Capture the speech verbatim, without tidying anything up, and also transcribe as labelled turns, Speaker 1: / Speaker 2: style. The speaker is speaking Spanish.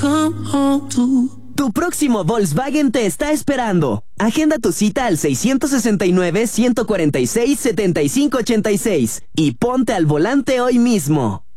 Speaker 1: come home to.
Speaker 2: Tu próximo Volkswagen te está esperando. Agenda tu cita al seis seis nueve, uno cuatro seis, siete cinco ocho seis y ponte al volante hoy mismo.